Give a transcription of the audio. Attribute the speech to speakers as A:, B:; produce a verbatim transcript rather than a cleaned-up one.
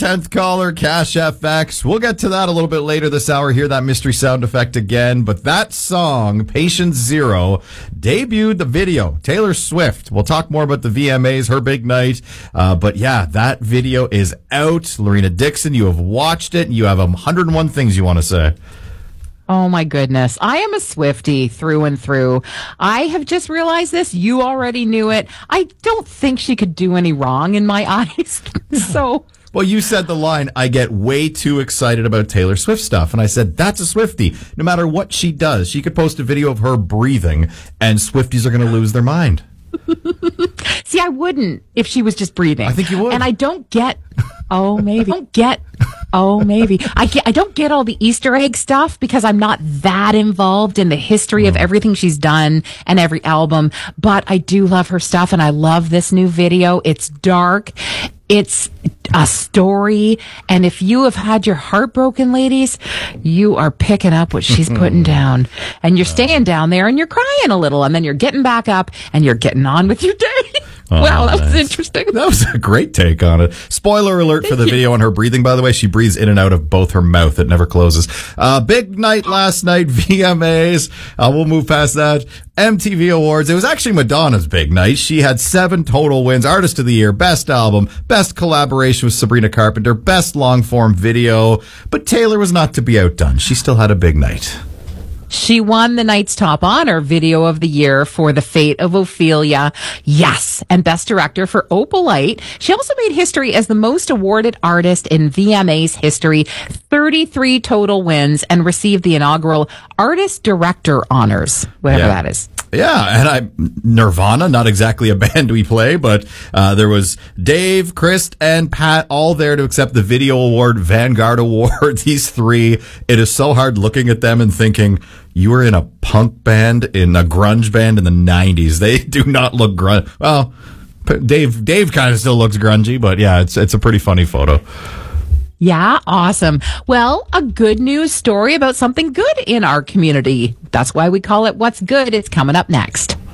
A: tenth caller, Cash F X. We'll get to that a little bit later this hour. Hear that mystery sound effect again. But that song, Patient Zero, debuted the video. Taylor Swift. We'll talk more about the V M As, her big night. Uh, but yeah, that video is out. Lorena Dixon, you have watched it. You have one hundred and one things you want to say.
B: Oh, my goodness. I am a Swiftie through and through. I have just realized this. You already knew it. I don't think she could do any wrong in my eyes. So...
A: Well, you said the line, I get way too excited about Taylor Swift stuff. And I said, that's a Swiftie. No matter what she does, she could post a video of her breathing and Swifties are going to lose their mind.
B: See, I wouldn't if she was just breathing.
A: I think you would.
B: And I don't get, oh, maybe. I don't get, oh, maybe. I, get, I don't get all the Easter egg stuff because I'm not that involved in the history of everything she's done and every album. But I do love her stuff and I love this new video. It's dark. It's a story, and if you have had your heart broken, ladies, you are picking up what she's putting down, and you're staying down there, and you're crying a little, and then you're getting back up, and you're getting on with your day.
A: Oh,
B: wow, that
A: nice.
B: was interesting.
A: That was a great take on it. Spoiler alert for the video on her breathing, by the way. She breathes in and out of both her mouth. It never closes. Uh, big night last night, V M As. Uh, we'll move past that. M T V Awards. It was actually Madonna's big night. She had seven total wins. Artist of the Year, Best Album, Best Collaboration with Sabrina Carpenter, Best Long Form Video. But Taylor was not to be outdone. She still had a big night.
B: She won the night's top honor, Video of the Year, for The Fate of Ophelia. Yes. And Best Director for Opalite. She also made history as the most awarded artist in V M A's history. thirty-three total wins and received the inaugural Artist Director honors, whatever
A: Yeah.
B: that is.
A: Yeah, and I Nirvana, not exactly a band we play, but uh, there was Dave, Chris, and Pat all there to accept the Video Award, Vanguard Award. These three, it is so hard looking at them and thinking, you were in a punk band, in a grunge band in the nineties. They do not look grunge. Well, Dave Dave kind of still looks grungy, but yeah, it's it's a pretty funny photo.
B: Yeah, awesome. Well, a good news story about something good in our community. That's why we call it What's Good. It's coming up next.